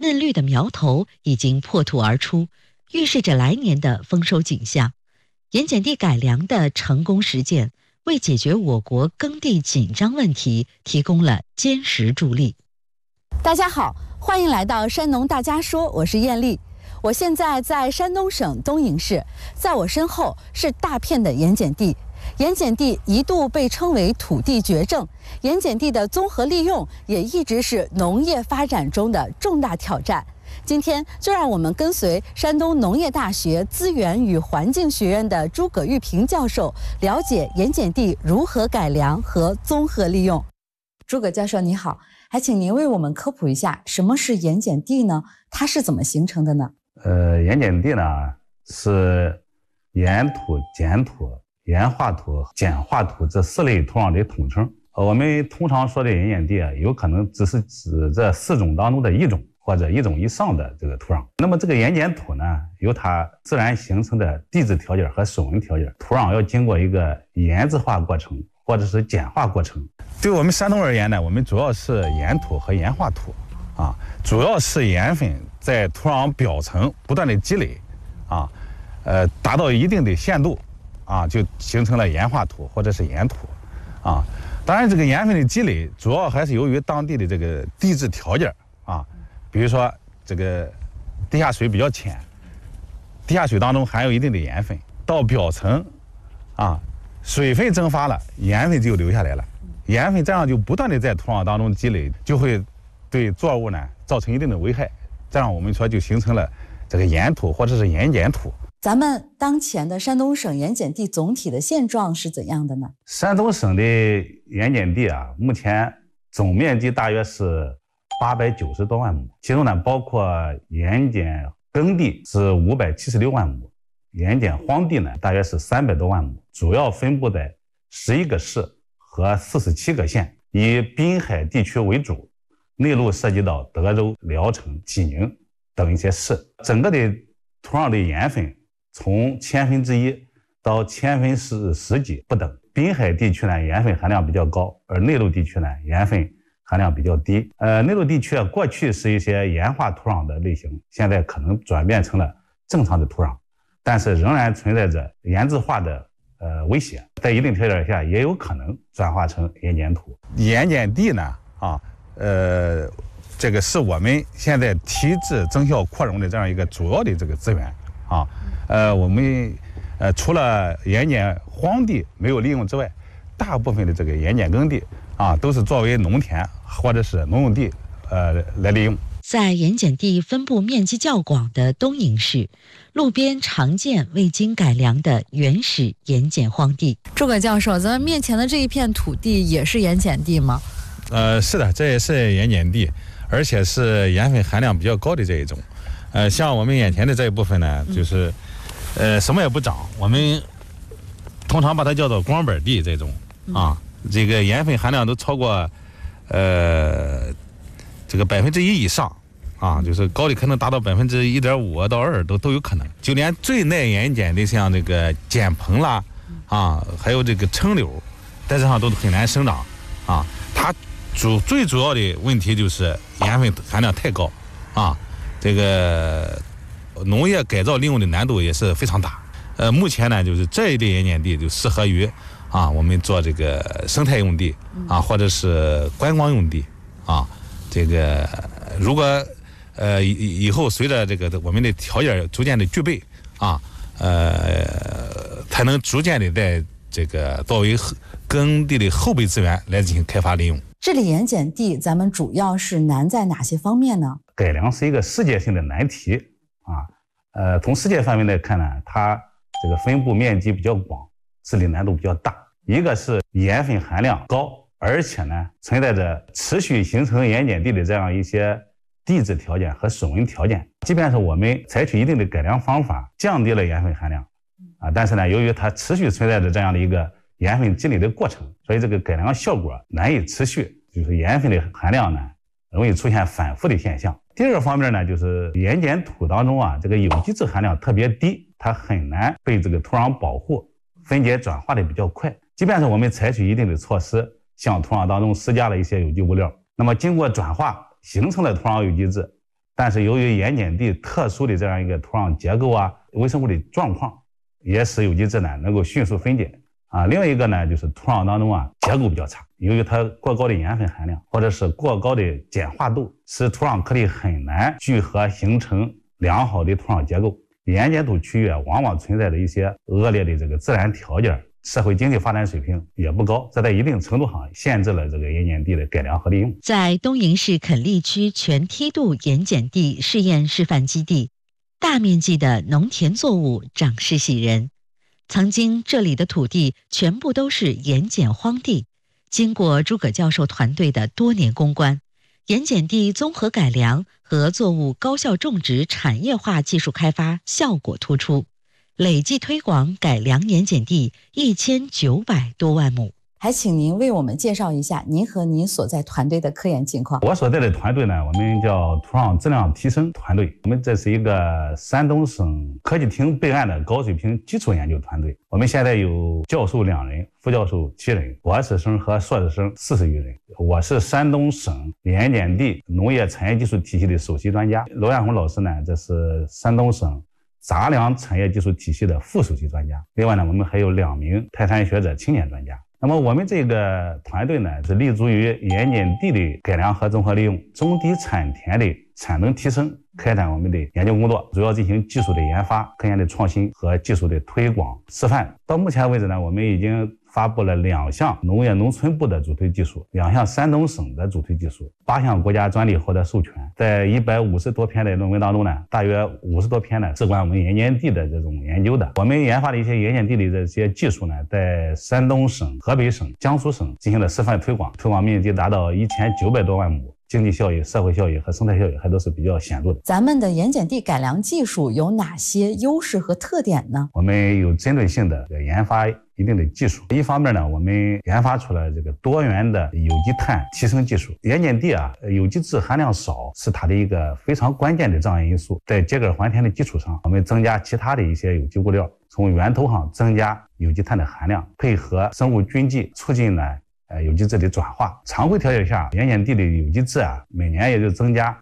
嫩绿的苗头已经破土而出，预示着来年的丰收景象。盐碱地改良的成功实践，为解决我国耕地紧张问题提供了坚实助力。 大家好，欢迎来到山农大家说，我是艳丽。我现在在山东省东营市，在我身后是大片的盐碱地。盐碱地一度被称为土地绝症，盐碱地的综合利用也一直是农业发展中的重大挑战。今天就让我们跟随山东农业大学资源与环境学院的朱葛玉平教授，了解盐碱地如何改良和综合利用。朱葛教授你好，还请您为我们科普一下什么是盐碱地呢？它是怎么形成的呢？ 盐碱地呢是盐土、碱土、盐化土、碱化土这4类土壤的统称。我们通常说的盐碱地有可能只是指这4种当中的1种或者1种以上的这个土壤。那么这个盐碱土呢，有它自然形成的地质条件和水文条件，土壤要经过一个盐质化过程或者是碱化过程。对我们山东而言呢，我们主要是盐土和盐化土主要是盐分在土壤表层不断的积累达到一定的限度就形成了盐化土或者是盐土当然这个盐分的积累主要还是由于当地的这个地质条件比如说这个地下水比较浅，地下水当中含有一定的盐分，到表层水分蒸发了，盐分就留下来了，盐分这样就不断的在土壤当中积累，就会对作物呢造成一定的危害，这样我们说就形成了这个盐土或者是盐碱土。 咱们当前的山东省盐碱地总体的现状是怎样的呢？ 山东省的盐碱地目前总面积大约是890多万亩，其中呢包括盐碱耕地是576万亩，盐碱荒地呢大约是300多万亩，主要分布在11个市和47个县，以滨海地区为主，内陆涉及到德州、聊城、济宁等一些市。整个的土壤的盐分从1/1000到1010几不等。滨海地区呢盐分含量比较高，而内陆地区呢盐分含量比较低。内陆地区过去是一些盐化土壤的类型，现在可能转变成了正常的土壤，但是仍然存在着盐质化的威胁，在一定条件下也有可能转化成盐碱土。盐碱地呢这个是我们现在提质增效扩容的这样一个主要的这个资源我们除了盐碱荒地没有利用之外，大部分的这个盐碱耕地都是作为农田或者是农用地来利用。 在盐碱地分布面积较广的东营市，路边常见未经改良的原始盐碱荒地。 诸葛教授，咱们面前的这一片土地也是盐碱地吗？ 是的，这也是盐碱地，而且是盐分含量比较高的这一种。像我们眼前的这一部分呢，就是什么也不长，我们通常把它叫做光板地这种这个盐分含量都超过这个1%以上就是高的可能达到1.5%到2%都有可能。就连最耐盐碱的像这个碱蓬啦还有这个柾柳，在这上都很难生长它最主要的问题就是盐分含量太高这个农业改造利用的难度也是非常大。目前呢，就是这一类盐碱地就适合于我们做这个生态用地或者是观光用地这个如果以后随着这个我们的条件逐渐的具备才能逐渐的在这个作为耕地的后备资源来进行开发利用。 治理盐碱地咱们主要是难在哪些方面呢？ 改良是一个世界性的难题从世界范围来看呢，它这个分布面积比较广，治理难度比较大。一个是盐分含量高，而且呢存在着持续形成盐碱地的这样一些地质条件和水文条件。即便是我们采取一定的改良方法，降低了盐分含量但是呢由于它持续存在着这样的一个盐分积累的过程，所以这个改良效果难以持续，就是盐分的含量呢容易出现反复的现象。第二个方面呢，就是盐碱土当中这个有机质含量特别低，它很难被这个土壤保护，分解转化的比较快。即便是我们采取一定的措施，向土壤当中施加了一些有机物料，那么经过转化形成了土壤有机质， 但是由于盐碱地特殊的这样一个土壤结构啊、微生物的状况，也使有机质呢能够迅速分解啊。另外一个呢，就是土壤当中啊结构比较差，由于它过高的盐分含量或者是过高的碱化度，使土壤颗粒很难聚合形成良好的土壤结构。盐碱土区域啊，往往存在着一些恶劣的这个自然条件，社会经济发展水平也不高，这在一定程度上限制了这个盐碱地的改良和利用。 在东营市垦利区全梯度盐碱地试验示范基地，大面积的农田作物长势喜人。曾经这里的土地全部都是盐碱荒地，经过诸葛教授团队的多年攻关，盐碱地综合改良和作物高效种植产业化技术开发效果突出，累计推广改良盐碱地1900多万亩。 还请您为我们介绍一下您和您所在团队的科研情况。 我所在的团队呢，我们叫土壤质量提升团队。我们这是一个山东省科技厅备案的高水平基础研究团队。我们现在有教授2人，副教授7人，博士生和硕士生40余人。我是山东省盐碱地农业产业技术体系的首席专家。罗彦宏老师呢，这是山东省杂粮产业技术体系的副首席专家。另外呢，我们还有2名泰山学者青年专家。那么我们这个团队呢，是立足于盐碱地的改良和综合利用、中低产田的产能提升，开展我们的研究工作，主要进行技术的研发、科研的创新和技术的推广示范。到目前为止呢，我们已经发布了2项农业农村部的主推技术，2项山东省的主推技术，8项国家专利获得授权。在150多篇的论文当中呢，大约50多篇呢是关于我们盐碱地的这种研究的。我们研发的一些盐碱地的这些技术呢，在山东省、河北省、江苏省进行了示范推广，推广面积达到1900多万亩。经济效益、社会效益和生态效益还都是比较显著的。 咱们的盐碱地改良技术有哪些优势和特点呢？ 我们有针对性的研发一定的技术。一方面呢，我们研发出了这个多元的有机碳提升技术。盐碱地啊，有机质含量少是它的一个非常关键的障碍因素。在秸秆还田的基础上，我们增加其他的一些有机物料，从源头上增加有机碳的含量，配合生物菌剂，促进呢有机质的转化。常规条件下，盐碱地的有机质啊，每年也就增加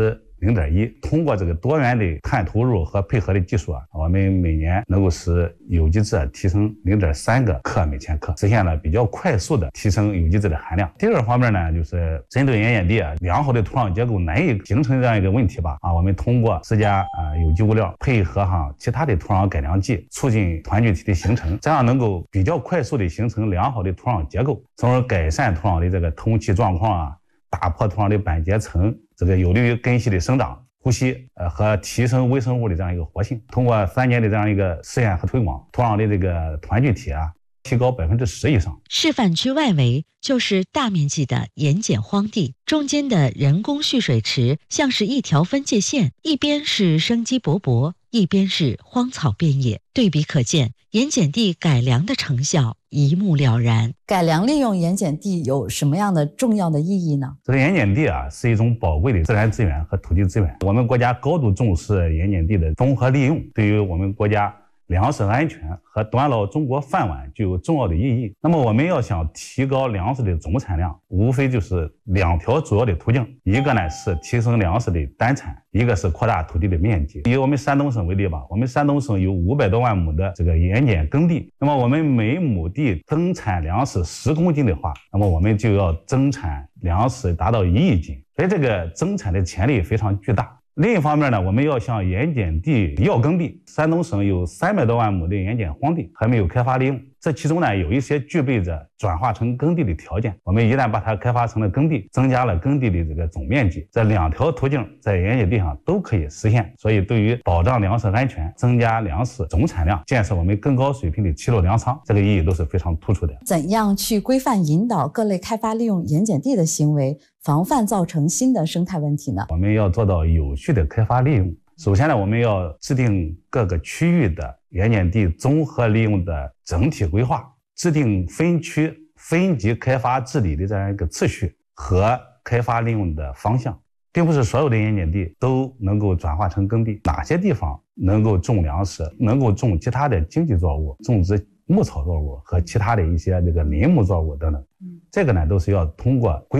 0.1%。通过这个多元的碳投入和配合的技术啊，我们每年能够使有机质提升0.3个克每千克，实现了比较快速的提升有机质的含量。第二方面呢，就是针对盐碱地啊良好的土壤结构难以形成这样一个问题吧，我们通过施加有机物料，配合其他的土壤改良剂，促进团聚体的形成，这样能够比较快速的形成良好的土壤结构，从而改善土壤的这个通气状况啊，打破土壤的板结层，这个有利于根系的生长、呼吸和提升微生物的这样一个活性。通过3年的这样一个试验和推广，土壤的这个团聚体啊提高10%以上。 示范区外围就是大面积的盐碱荒地，中间的人工蓄水池像是一条分界线，一边是生机勃勃，一边是荒草遍野。对比可见，盐碱地改良的成效一目了然。 改良利用盐碱地有什么样的重要的意义呢？ 这个盐碱地啊，是一种宝贵的自然资源和土地资源。我们国家高度重视盐碱地的综合利用，对于我们国家粮食安全和端牢中国饭碗具有重要的意义。那么我们要想提高粮食的总产量，无非就是2条主要的途径，一个呢是提升粮食的单产，一个是扩大土地的面积。以我们山东省为例吧，我们山东省有500多万亩的这个盐碱耕地，那么我们每亩地增产粮食10公斤的话，那么我们就要增产粮食达到1亿斤，所以这个增产的潜力非常巨大。另一方面呢，我们要向盐碱地要耕地，山东省有300多万亩的盐碱荒地还没有开发利用，这其中呢有一些具备着转化成耕地的条件，我们一旦把它开发成了耕地，增加了耕地的这个总面积，这2条途径在盐碱地上都可以实现。所以对于保障粮食安全、增加粮食总产量、建设我们更高水平的齐鲁粮仓，这个意义都是非常突出的。 怎样去规范引导各类开发利用盐碱地的行为，防范造成新的生态问题呢？ 我们要做到有序的开发利用。首先呢，我们要制定各个区域的盐碱地综合利用的整体规划，制定分区分级开发治理的这样一个次序和开发利用的方向。并不是所有的盐碱地都能够转化成耕地，哪些地方能够种粮食，能够种其他的经济作物，种植牧草作物和其他的一些这个林木作物等等，这个呢都是要通过规划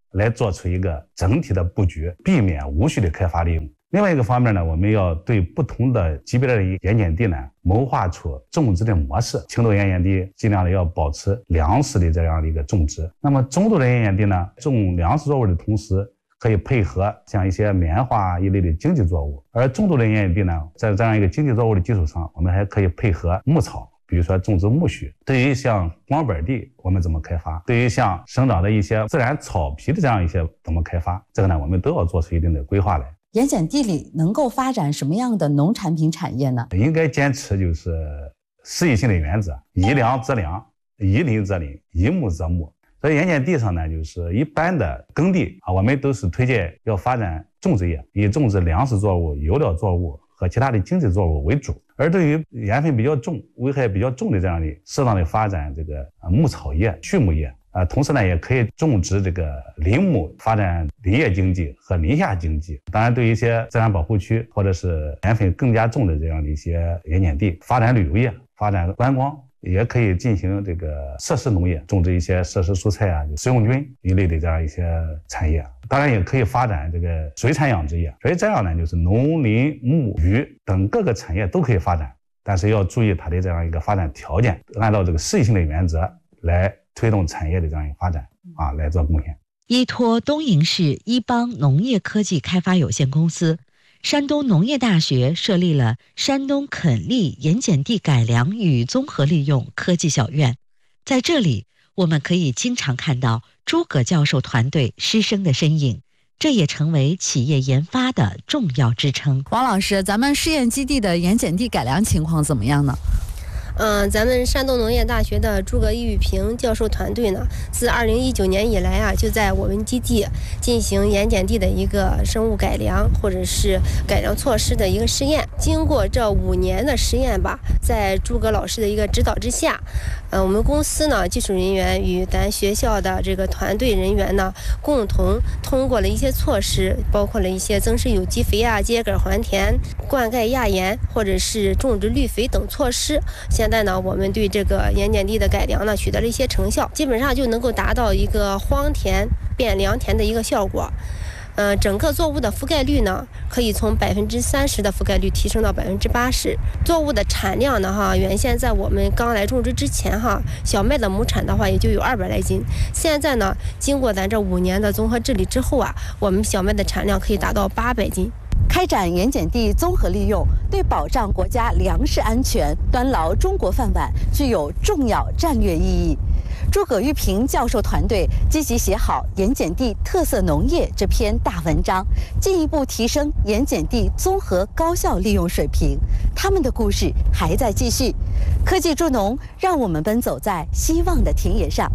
来做出一个整体的布局，避免无序的开发利用。另外一个方面呢，我们要对不同的级别的盐碱地呢，谋划出种植的模式。轻度盐碱地尽量的要保持粮食的这样的一个种植。那么中度的盐碱地呢，种粮食作物的同时，可以配合像一些棉花一类的经济作物。而中度的盐碱地呢，在这样一个经济作物的基础上，我们还可以配合牧草。比如说种植苜蓿，对于像光板地我们怎么开发，对于像生长的一些自然草皮的这样一些怎么开发，这个呢我们都要做出一定的规划来。 盐碱地里能够发展什么样的农产品产业呢？ 应该坚持就是适宜性的原则，宜良则良，宜林则林，宜牧则牧。在盐碱地上呢，就是一般的耕地我们都是推荐要发展种植业，以种植粮食作物、油料作物和其他的经济作物为主。而对于盐分比较重、危害比较重的这样的，适当的发展这个牧草业、畜牧业同时呢，也可以种植这个林牧，发展林业经济和林下经济。当然，对于一些自然保护区或者是盐分更加重的这样的一些盐碱地，发展旅游业、发展观光，也可以进行这个设施农业，种植一些设施蔬菜食用菌一类的这样一些产业。当然也可以发展这个水产养殖业。所以这样呢，就是农林牧渔等各个产业都可以发展，但是要注意它的这样一个发展条件，按照这个适宜性的原则来推动产业的这样一个发展来做贡献。 依托东营市一邦农业科技开发有限公司，山东农业大学设立了山东垦利盐碱地改良与综合利用科技小院。在这里，我们可以经常看到诸葛教授团队师生的身影，这也成为企业研发的重要支撑。 王老师，咱们试验基地的盐碱地改良情况怎么样呢？ 咱们山东农业大学的诸葛玉平教授团队呢，自2019年以来就在我们基地进行盐碱地的一个生物改良或者是改良措施的一个试验。经过这5年的实验吧，在诸葛老师的一个指导之下，我们公司呢技术人员与咱学校的这个团队人员呢，共同通过了一些措施，包括了一些增施有机肥秸秆还田、灌溉亚盐或者是种植绿肥等措施。现在呢，我们对这个盐碱地的改良呢，取得了一些成效，基本上就能够达到一个荒田变良田的一个效果。整个作物的覆盖率呢，可以从30%的覆盖率提升到80%。作物的产量呢，原先在我们刚来种植之前小麦的亩产的话也就有200来斤。现在呢，经过咱这5年的综合治理之后我们小麦的产量可以达到800斤。 开展盐碱地综合利用，对保障国家粮食安全、端牢中国饭碗具有重要战略意义。诸葛玉平教授团队积极写好盐碱地特色农业这篇大文章，进一步提升盐碱地综合高效利用水平。他们的故事还在继续。科技助农，让我们奔走在希望的田野上。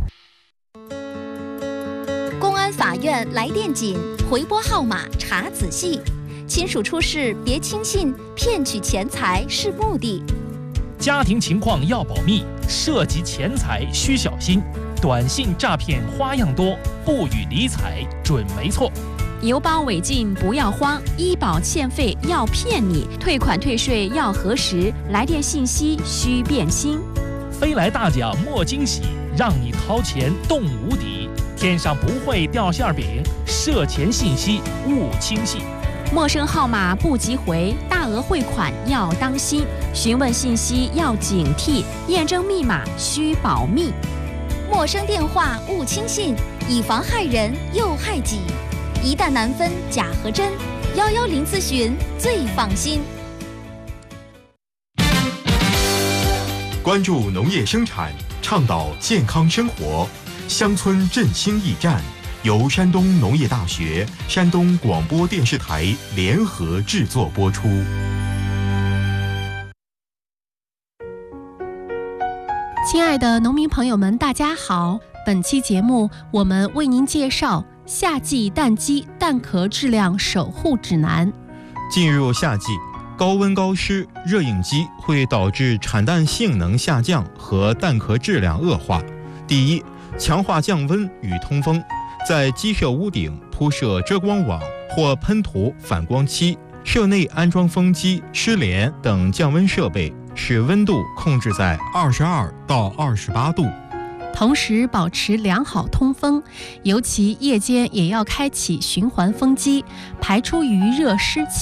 公安法院来电紧，回拨号码查仔细。亲属出事别轻信，骗取钱财是目的。 家庭情况要保密，涉及钱财需小心。短信诈骗花样多，不予理睬准没错。 邮包违禁不要慌，医保欠费要骗你，退款退税要核实，来电信息需变心。 飞来大奖莫惊喜，让你掏钱动无底。天上不会掉馅饼，涉钱信息勿轻信。 陌生号码不急回，大额汇款要当心，询问信息要警惕，验证密码需保密。 陌生电话勿轻信，以防害人又害己。一旦难分假和真，110咨询最放心。 关注农业生产，倡导健康生活，乡村振兴驿站。由山东农业大学、山东广播电视台联合制作播出。 亲爱的农民朋友们，大家好！本期节目我们为您介绍夏季蛋鸡蛋壳质量守护指南。 进入夏季，高温高湿、热应激会导致产蛋性能下降和蛋壳质量恶化。第一，强化降温与通风。在鸡舍屋顶铺设遮光网或喷涂反光漆，舍内安装风机、湿帘等降温设备，使温度控制在22到28度。 同时保持良好通风，尤其夜间也要开启循环风机，排出余热湿气。